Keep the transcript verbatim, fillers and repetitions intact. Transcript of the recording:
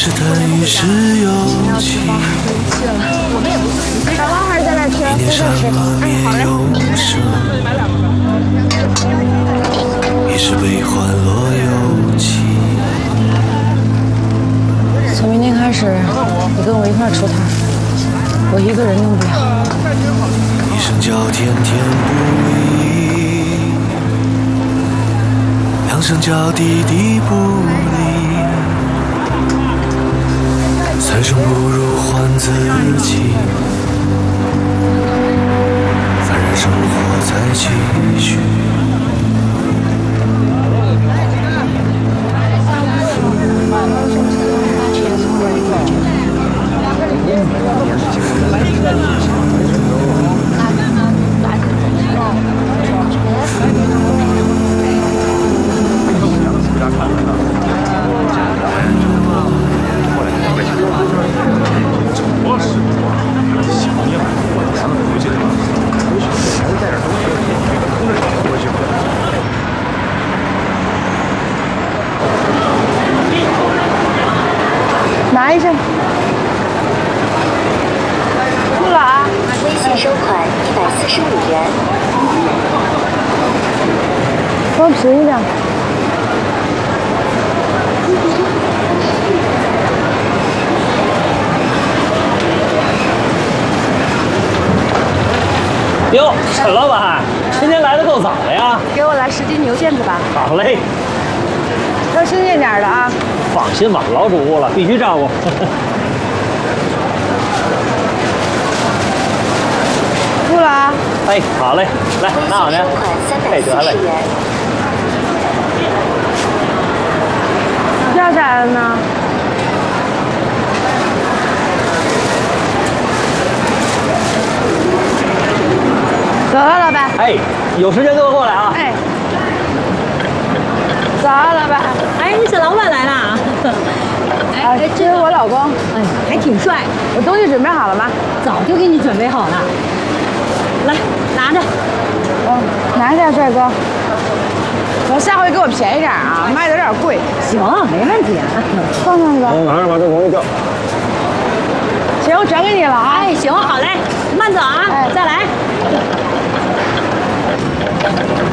试探于是友情。 我们也不是。小王还是在那吃， 一年山河灭永生，一世悲欢落有情。 从明天开始，你跟我一块出摊，我一个人弄不了。 一生叫天天不应，两声叫地地不灵。三生不如还自己，凡人生活再继续。 拿一下。付了啊！ 微信收款一百四十五元。 帮我平一点。 哟，沈老板，今天来的够早的呀！ 给我来十斤牛腱子吧。 好嘞， 要新鲜点的啊。 放心吧，老主顾了，必须照顾。 付了啊！ 哎，好嘞，来拿好呢，配得嘞。 掉下来了呢。走了，老板。 哎，有时间给我过来啊。 哎。走了，老板。 哎，沈老板来啦！ 哎，这是我老公。 哎，还挺帅。 我东西准备好了吗？ 早就给你准备好了。来，拿着。 嗯，拿下，帅哥。我下回给我便宜点啊，卖的有点贵。 行，没问题。 放上去吧。 马上把这东西掉。 行，全给你了啊。 哎，行，好嘞，慢走啊， 哎， 再来。